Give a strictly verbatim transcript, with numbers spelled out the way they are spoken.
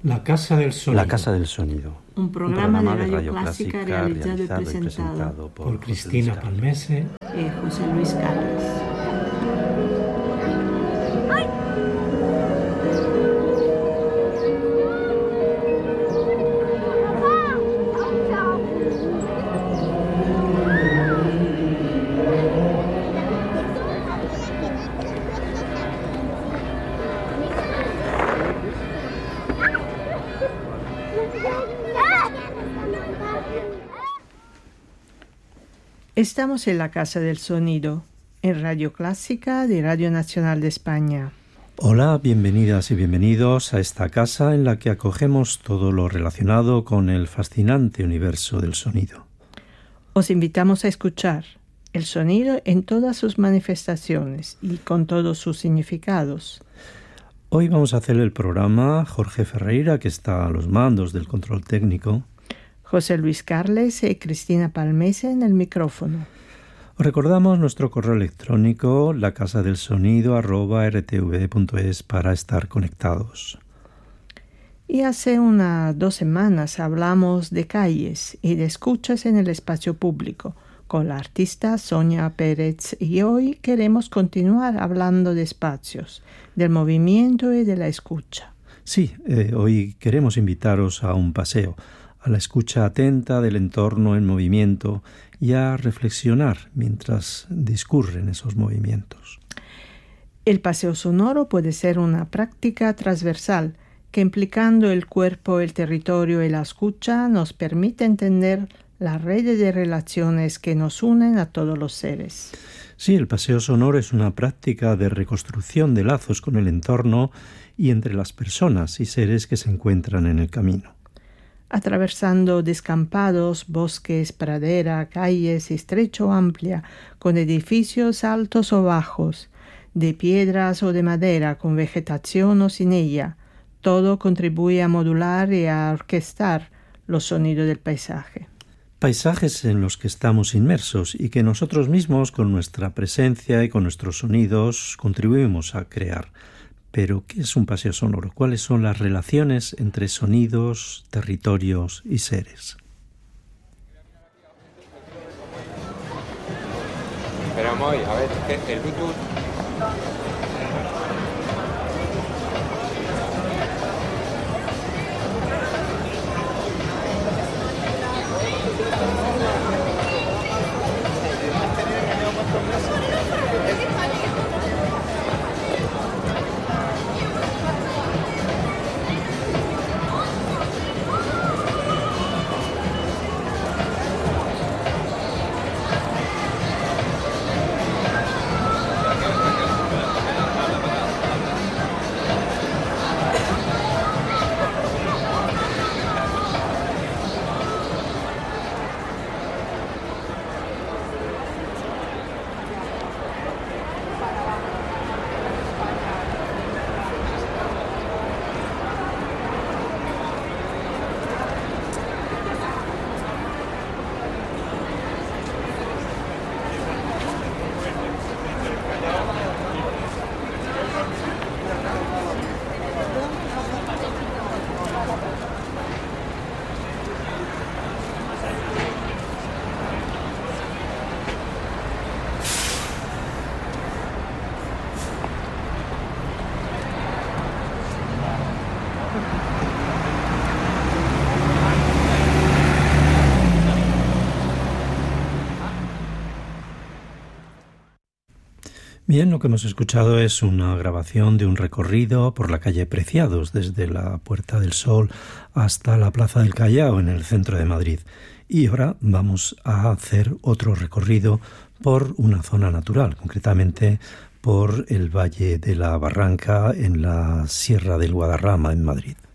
La Casa del Sonido. La Casa del Sonido. Un programa, un programa de Radio Clásica realizado, realizado y presentado, presentado por, por Cristina Palmese y José Luis Carles. Estamos en la Casa del Sonido, en Radio Clásica de Radio Nacional de España. Hola, bienvenidas y bienvenidos a esta casa en la que acogemos todo lo relacionado con el fascinante universo del sonido. Os invitamos a escuchar el sonido en todas sus manifestaciones y con todos sus significados. Hoy vamos a hacer el programa Jorge Ferreira, que está a los mandos del control técnico, José Luis Carles y Cristina Palmese en el micrófono. Os recordamos nuestro correo electrónico lacasadelsonido arroba r t v punto es para estar conectados. Y hace unas dos semanas hablamos de calles y de escuchas en el espacio público con la artista Sonia Pérez, y hoy queremos continuar hablando de espacios, del movimiento y de la escucha. Sí, eh, hoy queremos invitaros a un paseo, a la escucha atenta del entorno en movimiento y a reflexionar mientras discurren esos movimientos. El paseo sonoro puede ser una práctica transversal que, implicando el cuerpo, el territorio y la escucha, nos permite entender la red de relaciones que nos unen a todos los seres. Sí, el paseo sonoro es una práctica de reconstrucción de lazos con el entorno y entre las personas y seres que se encuentran en el camino. Atravesando descampados, bosques, pradera, calles estrecha o amplia, con edificios altos o bajos, de piedras o de madera, con vegetación o sin ella, todo contribuye a modular y a orquestar los sonidos del paisaje. Paisajes en los que estamos inmersos y que nosotros mismos, con nuestra presencia y con nuestros sonidos, contribuimos a crear. Pero, ¿qué es un paseo sonoro? ¿Cuáles son las relaciones entre sonidos, territorios y seres? Pero, Moy, a ver, el Bluetooth... Bien, lo que hemos escuchado es una grabación de un recorrido por la calle Preciados, desde la Puerta del Sol hasta la Plaza del Callao, en el centro de Madrid. Y ahora vamos a hacer otro recorrido por una zona natural, concretamente por el Valle de la Barranca, en la Sierra del Guadarrama, en Madrid.